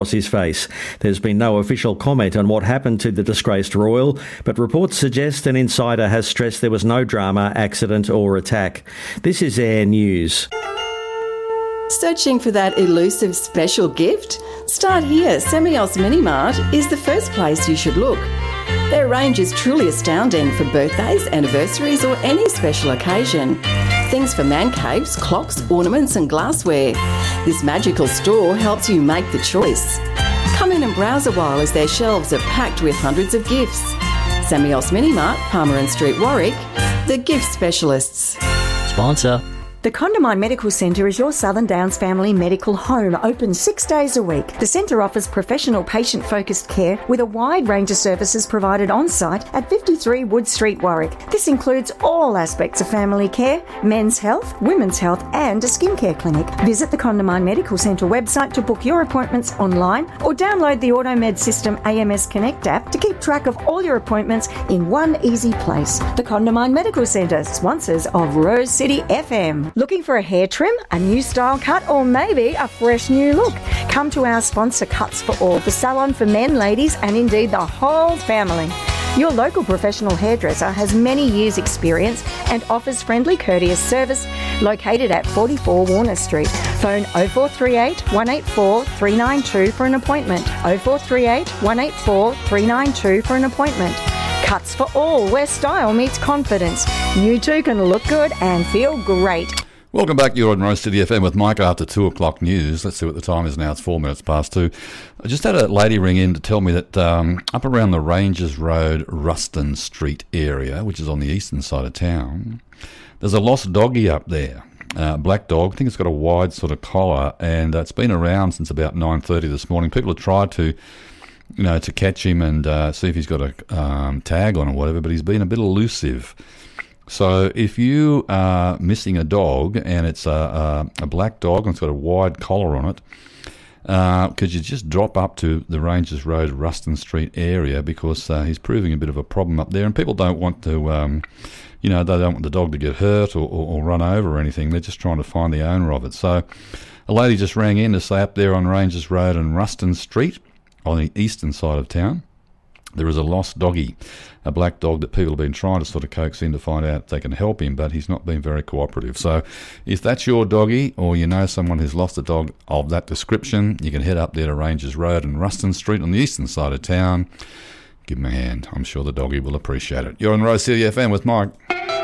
his face. There's been no official comment on what happened to the disgraced royal, but reports suggest an insider has stressed there was no drama, accident or attack. This is Air News. Searching for that elusive special gift? Start here. Semios Minimart is the first place you should look. Their range is truly astounding for birthdays, anniversaries or any special occasion. Things for man caves, clocks, ornaments and glassware. This magical store helps you make the choice. Come in and browse a while as their shelves are packed with hundreds of gifts. Semios Minimart, Palmer and Street, Warwick, the gift specialists. Sponsor. The Condamine Medical Centre is your Southern Downs family medical home, open 6 days a week. The centre offers professional patient-focused care with a wide range of services provided on-site at 53 Wood Street, Warwick. This includes all aspects of family care, men's health, women's health and a skincare clinic. Visit the Condamine Medical Centre website to book your appointments online or download the AutoMed System AMS Connect app to keep track of all your appointments in one easy place. The Condamine Medical Centre, sponsors of Rose City FM. Looking for a hair trim, a new style cut, or maybe a fresh new look? Come to our sponsor Cuts for All, the salon for men, ladies, and indeed the whole family. Your local professional hairdresser has many years' experience and offers friendly, courteous service located at 44 Warner Street. Phone 0438 184 392 for an appointment. 0438 184 392 for an appointment. Cuts for All, where style meets confidence. You too can look good and feel great. Welcome back. You're on Rose City FM with Mike after 2 o'clock news. Let's see what the time is now. It's 4 minutes past 2. I just had a lady ring in to tell me that up around the Ranges Road, Ruston Street area, which is on the eastern side of town, there's a lost doggy up there. Black dog. I think it's got a wide sort of collar, and it's been around since about 9:30 this morning. People have tried to catch him and see if he's got a tag on or whatever, but he's been a bit elusive. So if you are missing a dog and it's a black dog and it's got a wide collar on it, could you just drop up to the Ranges Road, Ruston Street area, because he's proving a bit of a problem up there, and people don't want to, they don't want the dog to get hurt or run over or anything. They're just trying to find the owner of it. So a lady just rang in to say up there on Ranges Road and Ruston Street, on the eastern side of town, there is a lost doggy, a black dog that people have been trying to sort of coax in to find out if they can help him, but he's not been very cooperative. So if that's your doggy, or you know someone who's lost a dog of that description, you can head up there to Ranges Road and Ruston Street on the eastern side of town. Give him a hand. I'm sure the doggy will appreciate it. You're on Rose City FM with Mike.